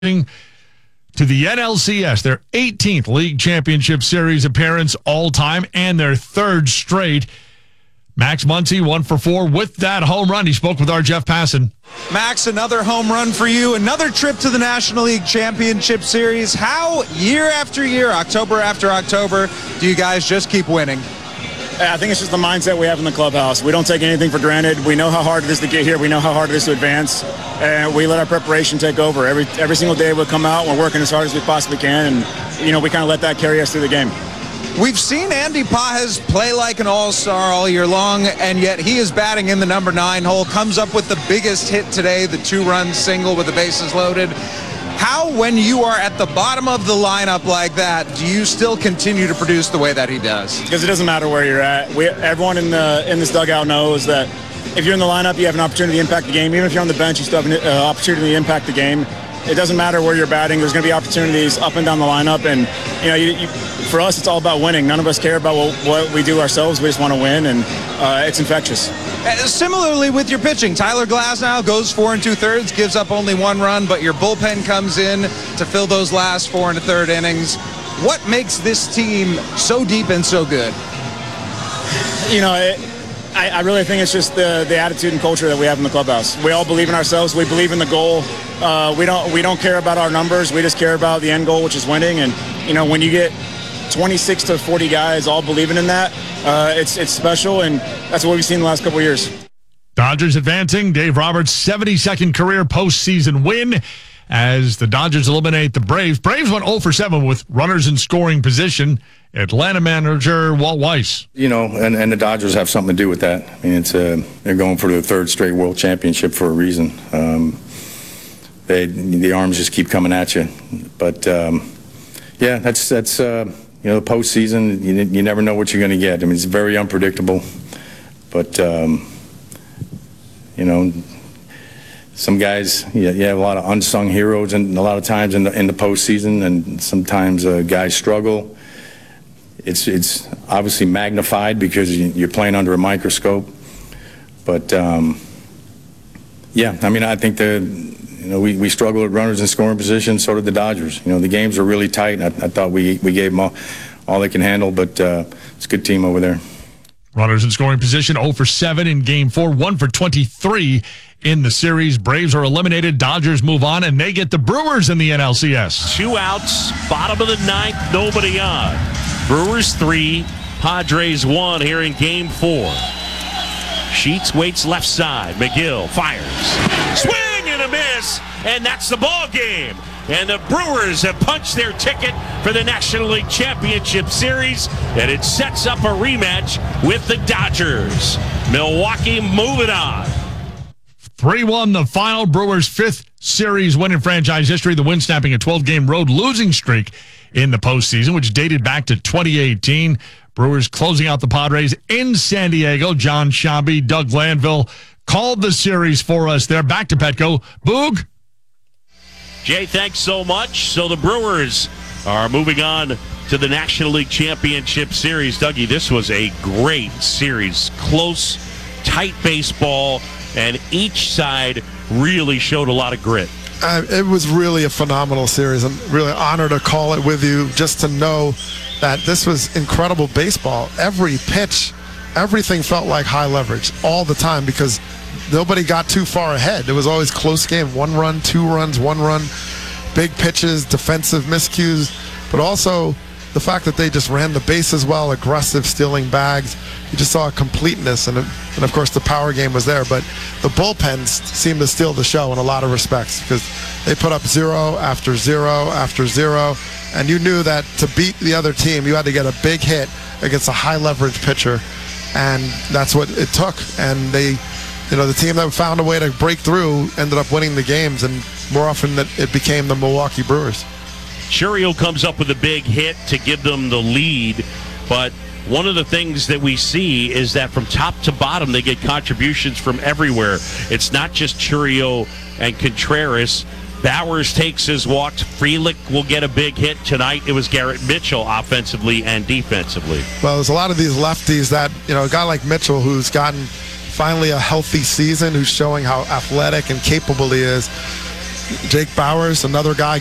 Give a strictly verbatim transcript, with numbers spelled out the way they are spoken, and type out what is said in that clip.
to the N L C S, their eighteenth League Championship Series appearance all-time and their third straight. Max Muncy, one for four with that home run. He spoke with our Jeff Passan. Max, another home run for you, another trip to the National League Championship Series. How, year after year, October after October, do you guys just keep winning? I think it's just the mindset we have in the clubhouse. We don't take anything for granted. We know how hard it is to get here. We know how hard it is to advance. And we let our preparation take over. Every every single day we'll come out, we're working as hard as we possibly can. And, you know, we kind of let that carry us through the game. We've seen Andy Pages play like an all-star all year long, and yet he is batting in the number nine hole, comes up with the biggest hit today, the two-run single with the bases loaded. How, when you are at the bottom of the lineup like that, do you still continue to produce the way that he does? Because it doesn't matter where you're at. We, everyone in the in this dugout knows that if you're in the lineup, you have an opportunity to impact the game. Even if you're on the bench, you still have an uh, opportunity to impact the game. It doesn't matter where you're batting. There's going to be opportunities up and down the lineup. And, you know, you, you, for us, it's all about winning. None of us care about what, what we do ourselves. We just want to win, and uh, it's infectious. Uh, similarly with your pitching, Tyler Glasnow goes four and two-thirds, gives up only one run, but your bullpen comes in to fill those last four and a third innings. What makes this team so deep and so good? You know, it, I, I really think it's just the, the attitude and culture that we have in the clubhouse. We all believe in ourselves. We believe in the goal. Uh, we don't we don't care about our numbers. We just care about the end goal, which is winning. And, you know, when you get twenty-six to forty guys all believing in that, uh, it's it's special, and that's what we've seen the last couple of years. Dodgers advancing. Dave Roberts' seventy-second career postseason win as the Dodgers eliminate the Braves. Braves went oh for seven with runners in scoring position. Atlanta manager Walt Weiss. You know, and, and the Dodgers have something to do with that. I mean, it's uh, they're going for the third straight World Championship for a reason. Um, they the arms just keep coming at you, but um, yeah, that's that's uh, you know, the postseason. You you never know what you're going to get. I mean, it's very unpredictable, but um, you know. Some guys, you, you have a lot of unsung heroes, and a lot of times in the in the postseason, and sometimes uh, guys struggle. It's it's obviously magnified because you, you're playing under a microscope. But um, yeah, I mean, I think the you know we, we struggle at runners in scoring position. So did the Dodgers. You know, the games are really tight. I, I thought we we gave them all, all they can handle, but uh, it's a good team over there. Runners in scoring position, oh for seven in game four, one for twenty-three in the series. Braves are eliminated. Dodgers move on, and they get the Brewers in the N L C S. Two outs, bottom of the ninth, nobody on. Brewers three, Padres one here in game four. Sheets waits left side. McGill fires. Swing and a miss, and that's the ball game. And the Brewers have punched their ticket for the National League Championship Series, and it sets up a rematch with the Dodgers. Milwaukee moving on. three one the final. Brewers' fifth series win in franchise history. The win snapping a twelve-game road losing streak in the postseason, which dated back to twenty eighteen. Brewers closing out the Padres in San Diego. John Shabby, Doug Glanville called the series for us there. Back to Petco. Boog. Jay, thanks so much. So the Brewers are moving on to the National League Championship Series. Dougie, this was a great series. Close, tight baseball, and each side really showed a lot of grit. Uh, it was really a phenomenal series. I'm really honored to call it with you, just to know that this was incredible baseball. Every pitch, everything felt like high leverage all the time because nobody got too far ahead. It was always close game. One run, two runs, one run, big pitches, defensive miscues, but also the fact that they just ran the bases well, aggressive, stealing bags. You just saw a completeness, and, and of course the power game was there. But the bullpens seemed to steal the show in a lot of respects because they put up zero after zero after zero, and you knew that to beat the other team, you had to get a big hit against a high-leverage pitcher, and that's what it took. And they, you know, the team that found a way to break through ended up winning the games, and more often that it became the Milwaukee Brewers. Chourio comes up with a big hit to give them the lead, but one of the things that we see is that from top to bottom, they get contributions from everywhere. It's not just Chourio and Contreras. Bowers takes his walks. Frelick will get a big hit tonight. It was Garrett Mitchell offensively and defensively. Well, there's a lot of these lefties that, you know, a guy like Mitchell who's gotten finally a healthy season, who's showing how athletic and capable he is. Jake Bowers, another guy